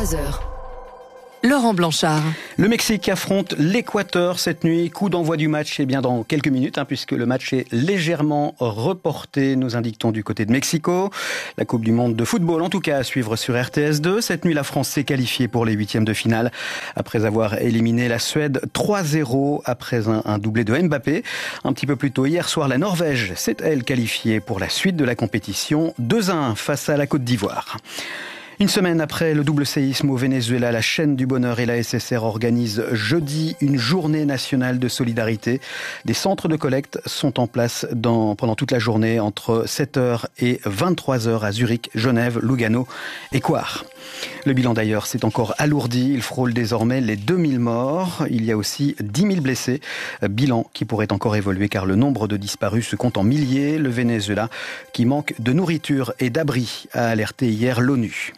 23h. Laurent Blanchard. Le Mexique affronte l'Équateur cette nuit. Coup d'envoi du match bien dans quelques minutes, puisque le match est légèrement reporté, nous indiquons du côté de Mexico. La Coupe du Monde de football, en tout cas, à suivre sur RTS2. Cette nuit, la France s'est qualifiée pour les huitièmes de finale après avoir éliminé la Suède 3-0 après un doublé de Mbappé. Un petit peu plus tôt hier soir, la Norvège s'est elle qualifiée pour la suite de la compétition 2-1 face à la Côte d'Ivoire. Une semaine après le double séisme au Venezuela, la chaîne du bonheur et la SSR organisent jeudi une journée nationale de solidarité. Des centres de collecte sont en place pendant toute la journée entre 7h et 23h à Zurich, Genève, Lugano et Coire. Le bilan d'ailleurs s'est encore alourdi. Il frôle désormais les 2000 morts. Il y a aussi 10 000 blessés. Bilan qui pourrait encore évoluer car le nombre de disparus se compte en milliers. Le Venezuela qui manque de nourriture et d'abri a alerté hier l'ONU.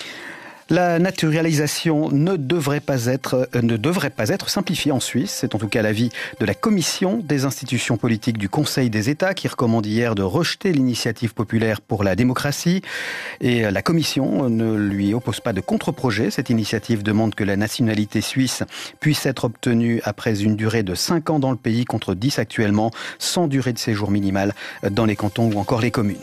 La naturalisation ne devrait pas être simplifiée en Suisse. C'est en tout cas l'avis de la commission des institutions politiques du Conseil des États qui recommande hier de rejeter l'initiative populaire pour la démocratie. Et la commission ne lui oppose pas de contre-projet. Cette initiative demande que la nationalité suisse puisse être obtenue après une durée de 5 ans dans le pays contre 10 actuellement, sans durée de séjour minimale dans les cantons ou encore les communes.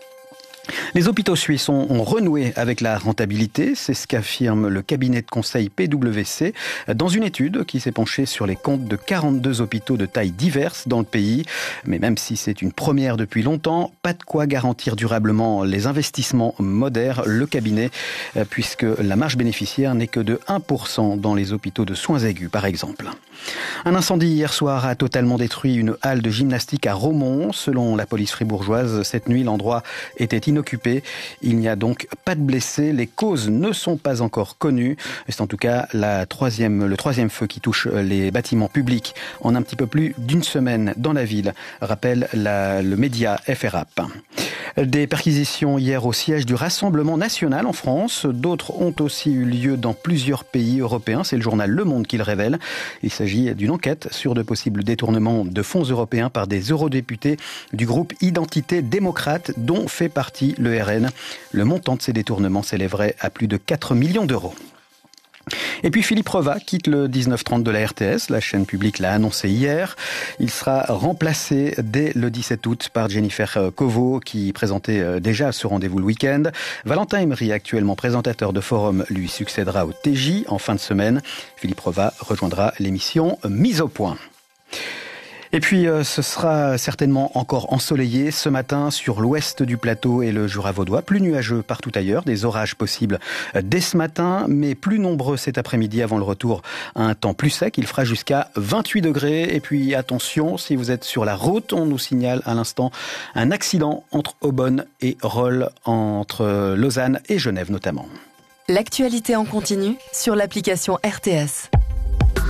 Les hôpitaux suisses ont renoué avec la rentabilité, c'est ce qu'affirme le cabinet de conseil PwC dans une étude qui s'est penchée sur les comptes de 42 hôpitaux de tailles diverses dans le pays. Mais même si c'est une première depuis longtemps, pas de quoi garantir durablement les investissements modèrent le cabinet, puisque la marge bénéficiaire n'est que de 1% dans les hôpitaux de soins aigus par exemple. Un incendie hier soir a totalement détruit une halle de gymnastique à Romont. Selon la police fribourgeoise, cette nuit, l'endroit était inoccupé. Il n'y a donc pas de blessés. Les causes ne sont pas encore connues. C'est en tout cas le troisième feu qui touche les bâtiments publics en un petit peu plus d'une semaine dans la ville, rappelle le média FRAP. Des perquisitions hier au siège du Rassemblement national en France. D'autres ont aussi eu lieu dans plusieurs pays européens. C'est le journal Le Monde qui le révèle. Il s'agit d'une enquête sur de possibles détournements de fonds européens par des eurodéputés du groupe Identité démocrate dont fait partie le RN. Le montant de ces détournements s'élèverait à plus de 4 millions d'euros. Et puis Philippe Reva quitte le 19h30 de la RTS, la chaîne publique l'a annoncé hier. Il sera remplacé dès le 17 août par Jennifer Kovo qui présentait déjà ce rendez-vous le week-end. Valentin Emery, actuellement présentateur de Forum, lui succédera au TJ en fin de semaine. Philippe Reva rejoindra l'émission Mise au point. Et puis, ce sera certainement encore ensoleillé ce matin sur l'ouest du plateau et le Jura vaudois. Plus nuageux partout ailleurs, des orages possibles dès ce matin, mais plus nombreux cet après-midi avant le retour à un temps plus sec. Il fera jusqu'à 28 degrés. Et puis, attention, si vous êtes sur la route, on nous signale à l'instant un accident entre Aubonne et Rolle, entre Lausanne et Genève notamment. L'actualité en continu sur l'application RTS.